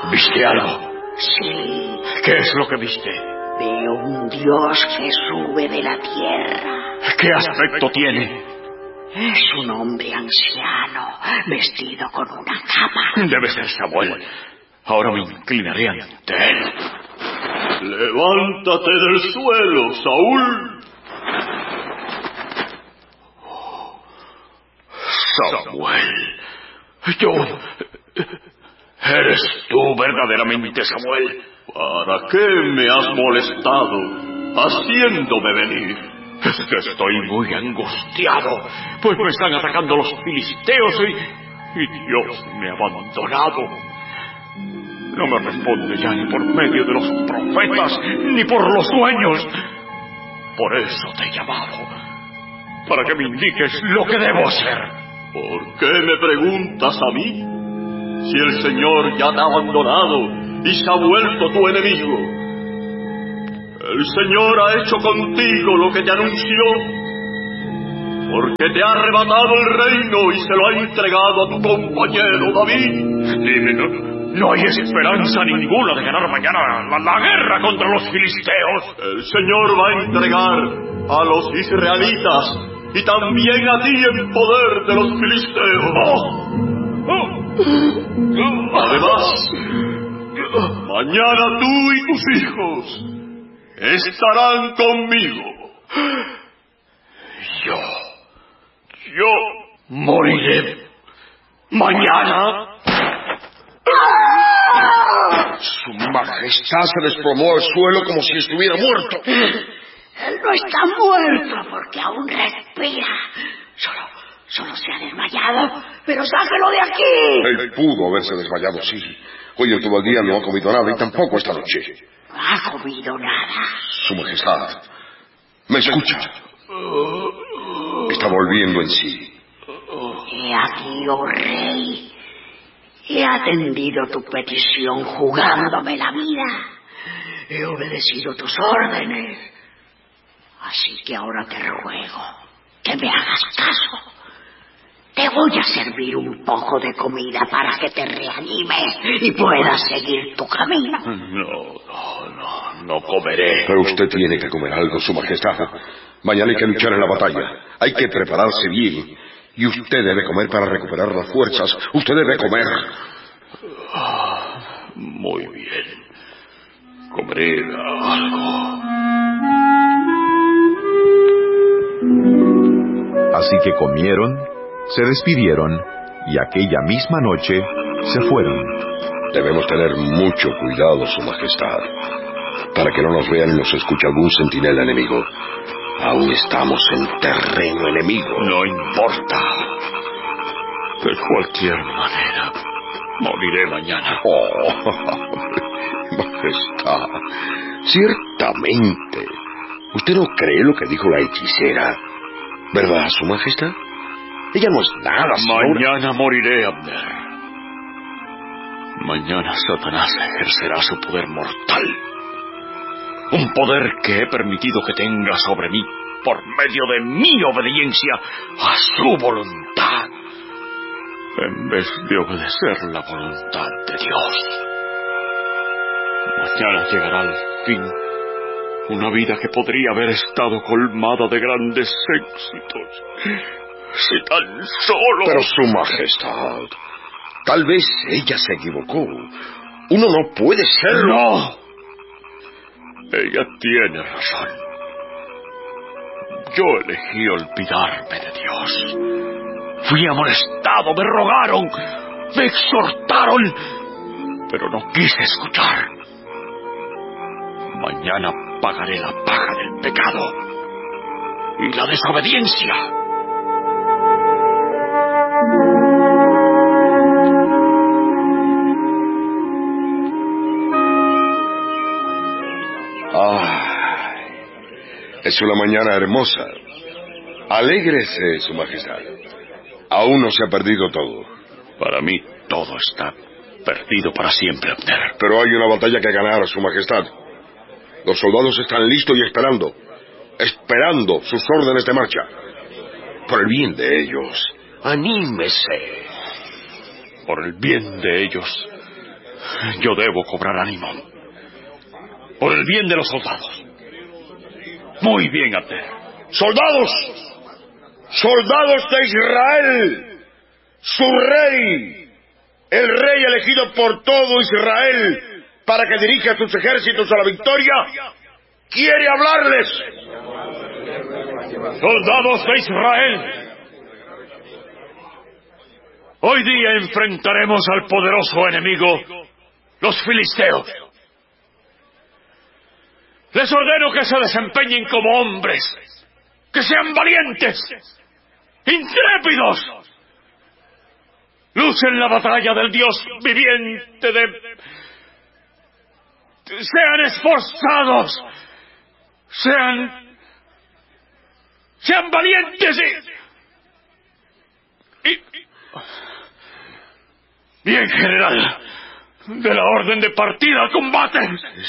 ¿Viste algo? Sí. ¿Qué es lo que viste? Veo un dios que sube de la tierra. ¿Qué aspecto tiene? Es un hombre anciano, vestido con una capa. Debe ser Samuel. Ahora me inclinaré ante él. Levántate del suelo, Saúl. Samuel. ¿Eres tú verdaderamente, Samuel? ¿Para qué me has molestado haciéndome venir? Es que estoy muy angustiado, pues me están atacando los filisteos y Dios me ha abandonado. No me responde ya ni por medio de los profetas, ni por los sueños. Por eso te he llamado, para que me indiques lo que debo hacer. ¿Por qué me preguntas a mí? Si el Señor ya te ha abandonado y se ha vuelto tu enemigo. El Señor ha hecho contigo lo que te anunció, porque te ha arrebatado el reino y se lo ha entregado a tu compañero David. Dime, no hay esperanza ninguna de ganar mañana la guerra contra los filisteos. El Señor va a entregar a los israelitas y también a ti en poder de los filisteos. Además, mañana tú y tus hijos estarán conmigo. Yo moriré mañana. Su Majestad se desplomó al suelo como si estuviera muerto. Él no está muerto porque aún respira. Solo se ha desmayado, pero sáquelo de aquí. Él pudo haberse desmayado, sí. Hoy en todo el día no ha comido nada y tampoco esta noche. No ha comido nada. Su Majestad, ¿me escucha? Está volviendo en sí. He aquí, oh rey. He atendido tu petición jugándome la vida. He obedecido tus órdenes. Así que ahora te ruego que me hagas caso. Te voy a servir un poco de comida para que te reanimes y puedas seguir tu camino. No comeré. Pero usted tiene que comer algo, Su Majestad. Mañana hay que luchar en la batalla. Hay que prepararse bien. Y usted debe comer para recuperar las fuerzas. Usted debe comer. Muy bien. Comeré algo. Así que comieron, se despidieron y aquella misma noche se fueron. Debemos tener mucho cuidado, Su Majestad, para que no nos vean y nos escuche algún centinela enemigo. Aún estamos en terreno enemigo. No importa. De cualquier manera, moriré mañana. Oh, Majestad, ciertamente. ¿Usted no cree lo que dijo la hechicera? ¿Verdad, Su Majestad? Ella no es nada, señor. Mañana moriré, Abner. Mañana Satanás ejercerá su poder mortal. Un poder que he permitido que tenga sobre mí por medio de mi obediencia a su voluntad, en vez de obedecer la voluntad de Dios. Mañana llegará al fin una vida que podría haber estado colmada de grandes éxitos, si tan solo... Pero, Su Majestad, tal vez ella se equivocó. Uno no puede serlo. ¡No! Ella tiene razón. Yo elegí olvidarme de Dios. Fui amonestado, me rogaron, me exhortaron, pero no quise escuchar. Mañana pagaré la paga del pecado y la desobediencia. Es una mañana hermosa. Alégrese, Su Majestad. Aún no se ha perdido todo. Para mí todo está perdido para siempre, Abner. Pero hay una batalla que ganar, Su Majestad. Los soldados están listos y esperando sus órdenes de marcha. Por el bien de ellos, anímese. Por el bien de ellos, Yo debo cobrar ánimo. Por el bien de los soldados. Muy bien, Abner. ¡Soldados! ¡Soldados de Israel! ¡Su rey! El rey elegido por todo Israel para que dirija sus ejércitos a la victoria, quiere hablarles. Soldados de Israel, hoy día enfrentaremos al poderoso enemigo, los filisteos. Les ordeno que se desempeñen como hombres, que sean valientes, intrépidos. Lucen la batalla del Dios viviente sean esforzados, sean valientes y bien, general, de la orden de partida al combate.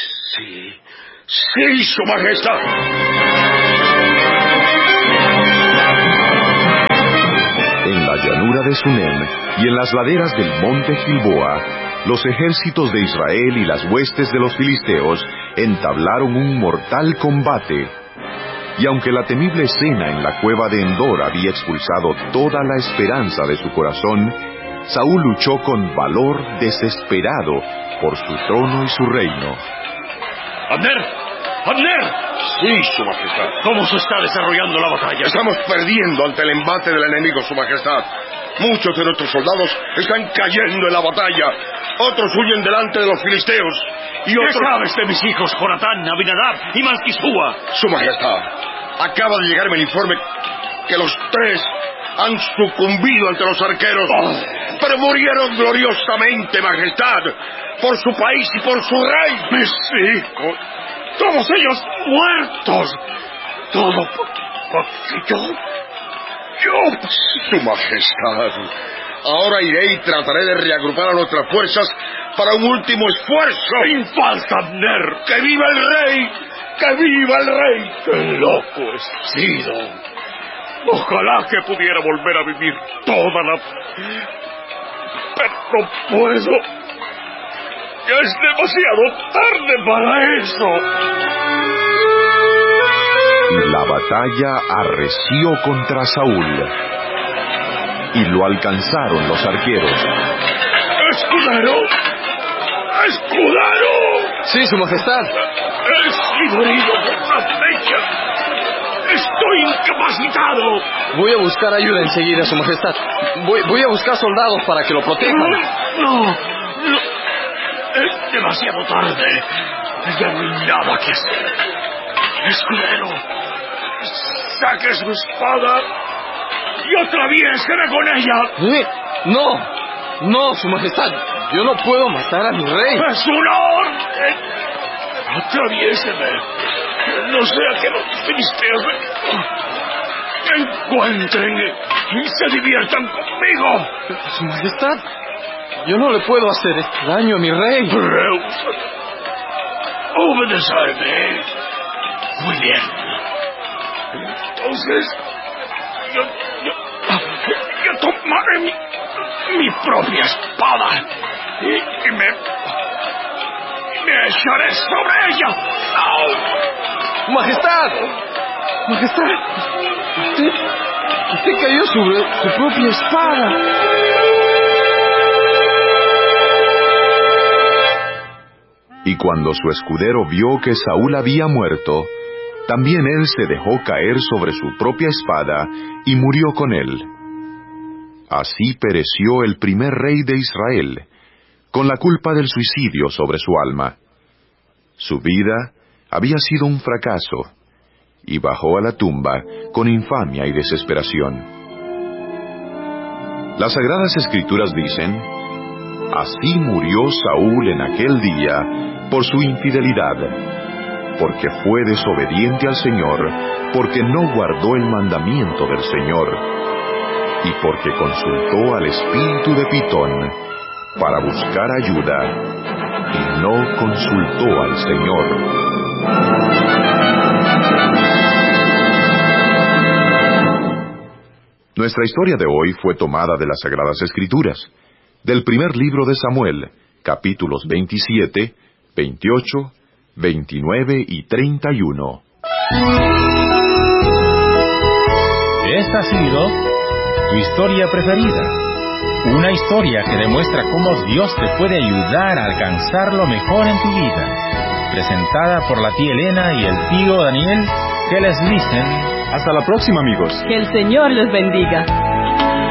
Sí, su majestad. En la llanura de Sunem y en las laderas del monte Gilboa, los ejércitos de Israel y las huestes de los filisteos entablaron un mortal combate. Y aunque la temible escena en la cueva de Endor había expulsado toda la esperanza de su corazón, Saúl luchó con valor desesperado por su trono y su reino. ¡Abner! ¡Abner! Sí, su majestad. ¿Cómo se está desarrollando la batalla? Estamos perdiendo ante el embate del enemigo, su majestad. Muchos de nuestros soldados están cayendo en la batalla. Otros huyen delante de los filisteos. Y otros... ¿Qué sabes de mis hijos, Jonatán, Abinadab y Malquisúa? Su majestad, acaba de llegarme el informe que los tres han sucumbido ante los arqueros. Pero murieron gloriosamente, majestad, por su país y por su rey. Mis hijos, todos ellos muertos. Todo porque yo... Su majestad, ahora iré y trataré de reagrupar a nuestras fuerzas para un último esfuerzo. ¡Sin falta, Abner! ¡Que viva el rey! ¡Que viva el rey! ¡Qué loco he sido! Ojalá que pudiera volver a vivir toda la... Pero no puedo. Ya es demasiado tarde para eso. Y la batalla arreció contra Saúl. Y lo alcanzaron los arqueros. ¡Escudero! ¡Escudero! Sí, su majestad. He sido herido por una flecha. ¡Estoy incapacitado! Voy a buscar ayuda enseguida, su majestad. Voy a buscar soldados para que lo protejan. No. Es demasiado tarde. Ya no hay nada que hacer. Escudero, saque su espada y atraviéseme con ella. No, su majestad. Yo no puedo matar a mi rey. ¡Es una orden! Atraviéseme. No sea que los filisteos me encuentren y se diviertan conmigo. Su majestad, yo no le puedo hacer daño a mi rey. Obedecedme. Muy bien. Entonces, yo tomaré mi propia espada y me echaré sobre ella. ¡Au! Majestad, usted cayó sobre su propia espada. Y cuando su escudero vio que Saúl había muerto, también él se dejó caer sobre su propia espada y murió con él. Así pereció el primer rey de Israel, con la culpa del suicidio sobre su alma. Su vida había sido un fracaso, y bajó a la tumba con infamia y desesperación. Las Sagradas Escrituras dicen: así murió Saúl en aquel día por su infidelidad, porque fue desobediente al Señor, porque no guardó el mandamiento del Señor, y porque consultó al espíritu de Pitón para buscar ayuda, y no consultó al Señor. Nuestra historia de hoy fue tomada de las Sagradas Escrituras, del primer libro de Samuel, capítulos 27, 28, 29 y 31. Esta ha sido tu historia preferida. Una historia que demuestra cómo Dios te puede ayudar a alcanzar lo mejor en tu vida. Presentada por la tía Elena y el tío Daniel, que les dicen... Hasta la próxima, amigos. Que el Señor los bendiga.